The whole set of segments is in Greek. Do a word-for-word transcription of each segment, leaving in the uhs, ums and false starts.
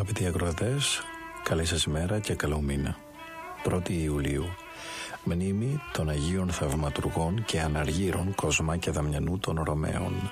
Αγαπητοί ακροατές, καλή σας ημέρα και καλό μήνα. πρώτη Ιουλίου, μνήμη των Αγίων Θαυματουργών και Αναργύρων Κοσμά και Δαμιανού των Ρωμαίων.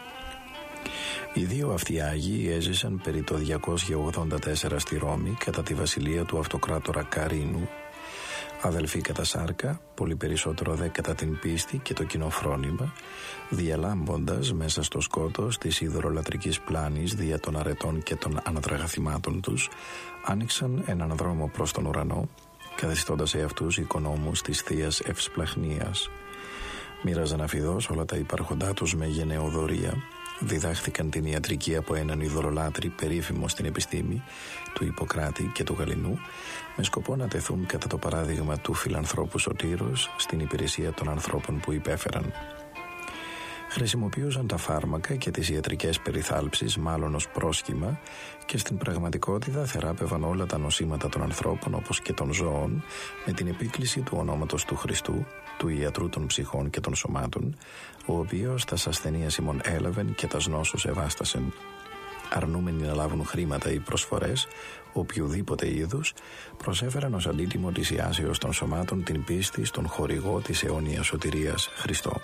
Οι δύο αυτοί Άγιοι έζησαν περί το διακόσια ογδόντα τέσσερα στη Ρώμη κατά τη βασιλεία του αυτοκράτορα Καρίνου, αδελφοί κατά σάρκα, πολύ περισσότερο δε κατά την πίστη και το κοινό φρόνημα, διαλάμποντας μέσα στο σκότος της ιδωλολατρικής πλάνης δια των αρετών και των αναδραγαθημάτων τους, άνοιξαν έναν δρόμο προς τον ουρανό, καθιστώντας εαυτούς οικονόμους της Θείας Ευσπλαχνίας. Μοίραζαν αφιδώς όλα τα υπάρχοντά τους με γενναιοδωρία, διδάχθηκαν την ιατρική από έναν ειδωλολάτρη περίφημο στην επιστήμη, του Ιπποκράτη και του Γαληνού, με σκοπό να τεθούν κατά το παράδειγμα του φιλανθρώπου Σωτήρος στην υπηρεσία των ανθρώπων που υπέφεραν. Χρησιμοποιούσαν τα φάρμακα και τις ιατρικές περιθάλψεις μάλλον ως πρόσχημα και στην πραγματικότητα θεράπευαν όλα τα νοσήματα των ανθρώπων όπως και των ζώων με την επίκληση του ονόματος του Χριστού, του ιατρού των ψυχών και των σωμάτων, ο οποίος τας ασθενείας ημών έλαβεν και τας νόσους ευάστασεν. Αρνούμενοι να λάβουν χρήματα ή προσφορές οποιοδήποτε είδους, προσέφεραν ως αντίτιμο της ιάσεως των σωμάτων την πίστη στον χορηγό της αιώνιας σωτηρίας Χριστό.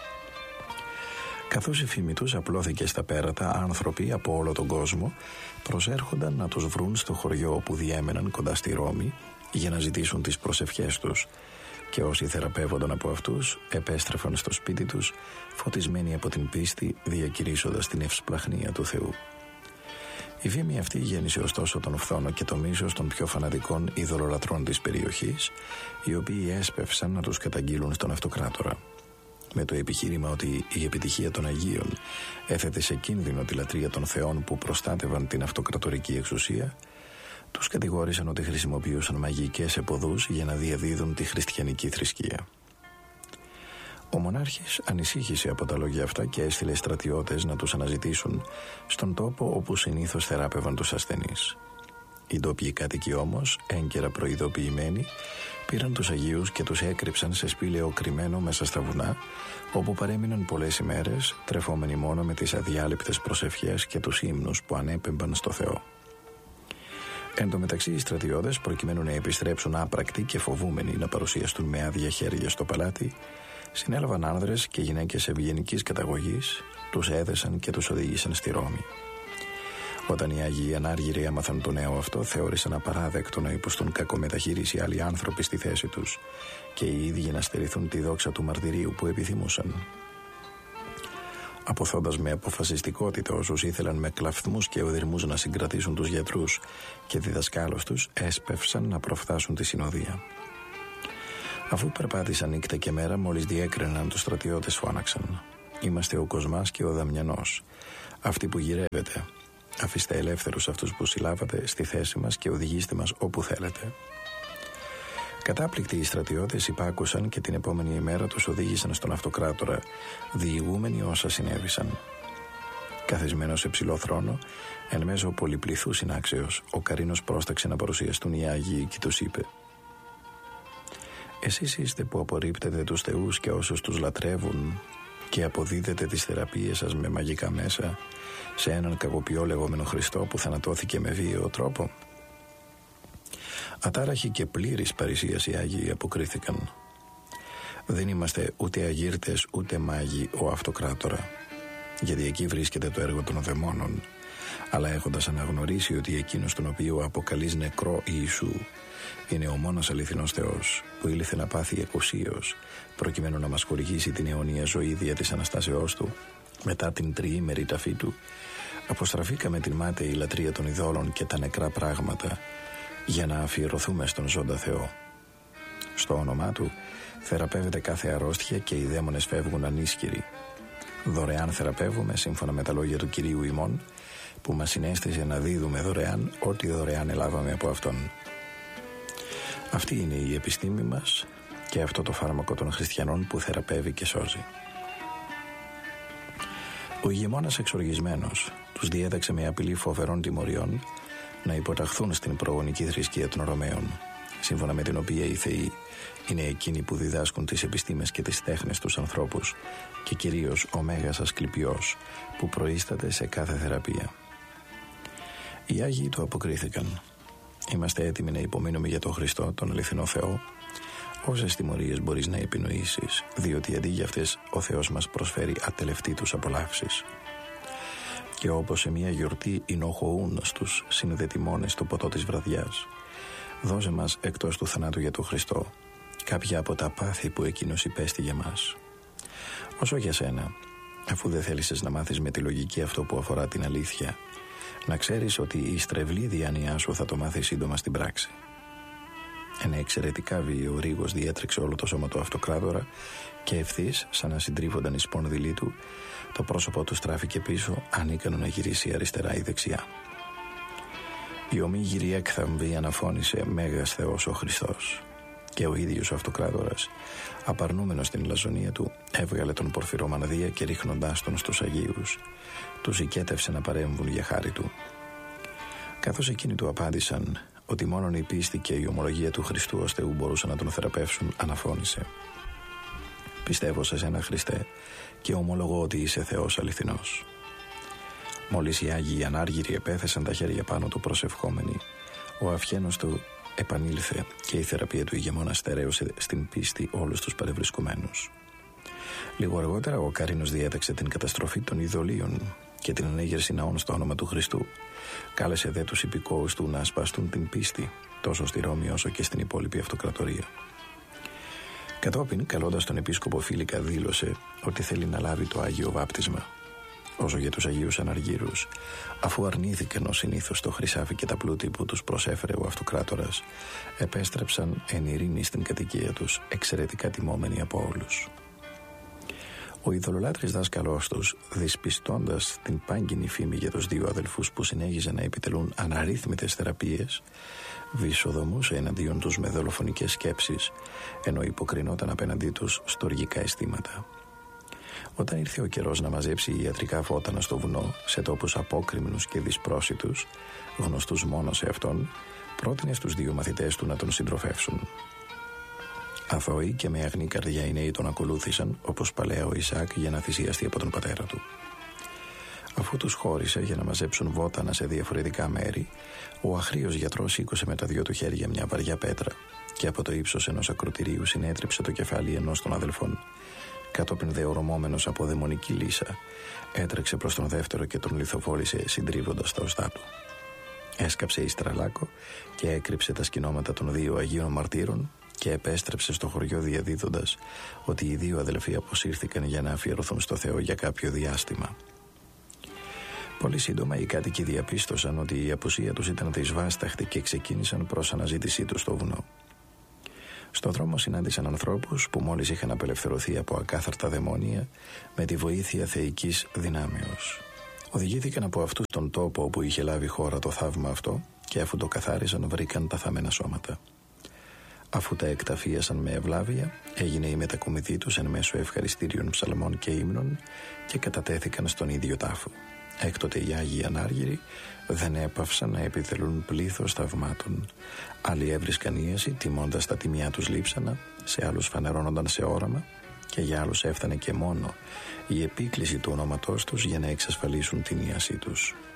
Καθώς η φήμη τους απλώθηκε στα πέρατα, άνθρωποι από όλο τον κόσμο προσέρχονταν να τους βρουν στο χωριό όπου διέμεναν κοντά στη Ρώμη για να ζητήσουν τις προσευχές τους, και όσοι θεραπεύονταν από αυτούς επέστρεφαν στο σπίτι τους φωτισμένοι από την πίστη, διακηρύσσοντας την ευσπλαχνία του Θεού. Η φήμη αυτή γέννησε ωστόσο τον φθόνο και το μίσος των πιο φανατικών ειδωλολατρών της περιοχής, οι οποίοι έσπευσαν να τους καταγγείλουν στον αυτοκράτορα. Με το επιχείρημα ότι η επιτυχία των Αγίων έθετε σε κίνδυνο τη λατρεία των θεών που προστάτευαν την αυτοκρατορική εξουσία, τους κατηγόρησαν ότι χρησιμοποιούσαν μαγικές επωδούς για να διαδίδουν τη χριστιανική θρησκεία. Ο μονάρχης ανησύχησε από τα λόγια αυτά και έστειλε στρατιώτες να τους αναζητήσουν στον τόπο όπου συνήθως θεράπευαν τους ασθενείς. Οι ντόπιοι κάτοικοι όμως, έγκαιρα προειδοποιημένοι, πήραν τους Αγίους και τους έκρυψαν σε σπήλαιο κρυμμένο μέσα στα βουνά, όπου παρέμειναν πολλές ημέρες, τρεφόμενοι μόνο με τις αδιάλειπτες προσευχές και τους ύμνους που ανέπεμπαν στο Θεό. Εν τω μεταξύ, οι στρατιώτες, προκειμένου να επιστρέψουν άπρακτοι και φοβούμενοι να παρουσιαστούν με άδεια χέρια στο παλάτι, συνέλαβαν άνδρες και γυναίκες ευγενικής καταγωγής, τους έδεσαν και τους οδήγησαν στη Ρώμη. Όταν οι Άγιοι Ανάργυροι έμαθαν το νέο αυτό, θεώρησαν απαράδεκτο να υποστούν κακομεταχείριση άλλοι άνθρωποι στη θέση τους και οι ίδιοι να στερηθούν τη δόξα του μαρτυρίου που επιθυμούσαν. Αποθώντας με αποφασιστικότητα όσους ήθελαν με κλαφθμούς και οδυρμούς να συγκρατήσουν τους γιατρούς και διδασκάλους τους, έσπευσαν να προφθάσουν τη συνοδεία. Αφού περπάτησαν νύχτα και μέρα, μόλις διέκριναν τους στρατιώτες, φώναξαν: «Είμαστε ο Κοσμάς και ο Δαμιανός, αυτοί που γυρεύετε. Αφήστε ελεύθερους αυτούς που συλλάβατε στη θέση μας και οδηγήστε μας όπου θέλετε». Κατάπληκτοι οι στρατιώτες υπάκουσαν και την επόμενη ημέρα τους οδήγησαν στον αυτοκράτορα, διηγούμενοι όσα συνέβησαν. Καθισμένος σε ψηλό θρόνο, εν μέσω πολυπληθού συνάξεως, ο Καρίνος πρόσταξε να παρουσιαστούν οι Άγιοι και τους είπε: «Εσείς είστε που απορρίπτετε τους θεούς και όσους τους λατρεύουν και αποδίδετε τις θεραπείες σας με μαγικά μέσα σε έναν κακοποιό λεγόμενο Χριστό που θανατώθηκε με βίαιο τρόπο?» Ατάραχοι και πλήρης παρησίας οι Άγιοι αποκρίθηκαν: «Δεν είμαστε ούτε αγύρτες ούτε μάγοι, ο αυτοκράτορα, γιατί εκεί βρίσκεται το έργο των δαιμόνων, αλλά έχοντας αναγνωρίσει ότι εκείνος τον οποίο αποκαλείς νεκρό Ιησού είναι ο μόνος αληθινός Θεός που ήλθε να πάθει εκουσίως προκειμένου να μας χορηγήσει την αιωνία ζωή δια της Αναστάσεώς Του μετά την τριήμερη ταφή Του, αποστραφήκαμε την μάταιη λατρεία των ειδόλων και τα νεκρά πράγματα για να αφιερωθούμε στον ζώντα Θεό. Στο όνομά Του θεραπεύεται κάθε αρρώστια και οι δαίμονες φεύγουν ανίσχυροι. Δωρεάν θεραπεύουμε σύμφωνα με τα λόγια του Κυρίου ημών, που μας συνέστησε να δίδουμε δωρεάν ό,τι δωρεάν ελάβαμε από Αυτόν. Αυτή είναι η επιστήμη μας και αυτό το φάρμακο των χριστιανών που θεραπεύει και σώζει». Ο ηγεμόνας εξοργισμένος τους διέταξε με απειλή φοβερών τιμωριών να υποταχθούν στην προγονική θρησκεία των Ρωμαίων, σύμφωνα με την οποία οι θεοί είναι εκείνοι που διδάσκουν τις επιστήμες και τις τέχνες στους ανθρώπους και κυρίως ο Μέγας Ασκληπιός που προείσταται σε κάθε θεραπεία. Οι Άγιοι του αποκρίθηκαν. Είμαστε έτοιμοι να υπομείνουμε για τον Χριστό, τον αληθινό Θεό, όσες τιμωρίες μπορείς να επινοήσεις, διότι αντί για αυτές ο Θεός μας προσφέρει ατελευτήτους απολαύσεις. Και όπως σε μια γιορτή εινοχωούν στους συνδετημόνες το ποτό της βραδιάς, δώσε μας εκτός του θανάτου για τον Χριστό κάποια από τα πάθη που εκείνος υπέστη για μας. Όσο για σένα, αφού δεν θέλησες να μάθεις με τη λογική αυτό που αφορά την αλήθεια, να ξέρεις ότι η στρεβλή διάνοιά σου θα το μάθεις σύντομα στην πράξη. Ένα εξαιρετικά βίαιο ρίγος διέτρεξε όλο το σώμα του αυτοκράτορα και ευθύς, σαν να συντρίβονταν οι σπονδυλοί του, το πρόσωπό του στράφηκε πίσω, ανίκανο να γυρίσει αριστερά ή δεξιά. Η ομίγυρη έκθαμβη αναφώνησε «Μέγας Θεός ο Χριστός». Και ο ίδιος ο αυτοκράτορας, απαρνούμενος την λαζονία του, έβγαλε τον Πορφυρό Μανδύα και ρίχνοντάς τον στους Αγίους, τους οικέτευσε να παρέμβουν για χάρη του. Καθώς εκείνοι του απάντησαν ότι μόνον η πίστη και η ομολογία του Χριστού ως Θεού μπορούσαν να τον θεραπεύσουν, αναφώνησε «Πιστεύω σε σένα, Χριστέ, και ομολογώ ότι είσαι Θεός αληθινός». Μόλις οι Άγιοι Ανάργυροι επέθεσαν τα χέρια πάνω του προσευχόμενοι, ο αυχένος του επανήλθε και η θεραπεία του ηγεμόνα στερέωσε στην πίστη όλους τους παρευρισκομένους. Λίγο αργότερα ο Καρίνος διέταξε την καταστροφή των ειδωλίων και την ανέγερση ναών στο όνομα του Χριστού. Κάλεσε δε τους υπηκόους του να ασπαστούν την πίστη τόσο στη Ρώμη όσο και στην υπόλοιπη αυτοκρατορία. Κατόπιν, καλώντας τον επίσκοπο Φίλικα, δήλωσε ότι θέλει να λάβει το Άγιο Βάπτισμα. Όσο για τους Αγίους Αναργύρους, αφού αρνήθηκαν ως συνήθως το χρυσάφι και τα πλούτη που τους προσέφερε ο αυτοκράτορας, επέστρεψαν εν ειρήνη στην κατοικία τους, εξαιρετικά τιμόμενοι από όλους. Ο ειδωλολάτρης δάσκαλός τους, δυσπιστώντας την πάγκινη φήμη για τους δύο αδελφούς που συνέχιζαν να επιτελούν αναρρύθμιτες θεραπείες, βυσοδομούσε εναντίον τους με δολοφονικές σκέψεις, ενώ υποκρινόταν απέναντί τους στοργικά αισθήματα. Όταν ήρθε ο καιρός να μαζέψει ιατρικά βότανα στο βουνό, σε τόπους απόκρημνους και δυσπρόσιτους, γνωστούς μόνο σε αυτόν, πρότεινε στους δύο μαθητές του να τον συντροφεύσουν. Αθώοι και με αγνή καρδιά οι νέοι τον ακολούθησαν, όπως παλαιά ο Ισαάκ, για να θυσιαστεί από τον πατέρα του. Αφού τους χώρισε για να μαζέψουν βότανα σε διαφορετικά μέρη, ο αχρήος γιατρός σήκωσε με τα δυο του χέρια μια βαριά πέτρα και από το ύψος ενός ακροτηρίου συνέτριψε το κεφάλι ενός των αδελφών. Κατόπιν δε ορμόμενος από δαιμονική λύσα, έτρεξε προς τον δεύτερο και τον λιθοβόλησε συντρίβοντας τα οστά του. Έσκαψε εις τραλάκο και έκρυψε τα σκηνώματα των δύο Αγίων Μαρτύρων και επέστρεψε στο χωριό διαδίδοντας ότι οι δύο αδελφοί αποσύρθηκαν για να αφιερωθούν στο Θεό για κάποιο διάστημα. Πολύ σύντομα οι κάτοικοι διαπίστωσαν ότι η απουσία τους ήταν δυσβάσταχτη και ξεκίνησαν προς αναζήτησή τους στο βουνό. Στο δρόμο συνάντησαν ανθρώπους που μόλις είχαν απελευθερωθεί από ακάθαρτα δαιμόνια με τη βοήθεια θεϊκής δυνάμεως. Οδηγήθηκαν από αυτούς τον τόπο όπου είχε λάβει χώρα το θαύμα αυτό και αφού το καθάρισαν βρήκαν τα θαμμένα σώματα. Αφού τα εκταφίασαν με ευλάβεια, έγινε η μετακομιδή τους εν μέσω ευχαριστήριων ψαλμών και ύμνων και κατατέθηκαν στον ίδιο τάφο. Έκτοτε οι Άγιοι Ανάργυροι δεν έπαυσαν να επιτελούν πλήθος θαυμάτων. Άλλοι έβρισκαν ίαση τιμώντας τα τιμιά τους λείψανα, σε άλλους φανερώνονταν σε όραμα και για άλλους έφτανε και μόνο η επίκληση του ονόματός τους για να εξασφαλίσουν την ίασή τους.